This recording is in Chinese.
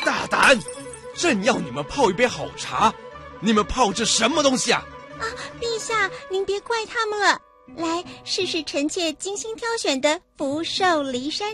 大胆！朕要你们泡一杯好茶，你们泡这什么东西啊？ 陛下，您别怪他们了。来，试试臣妾精心挑选的福寿梨山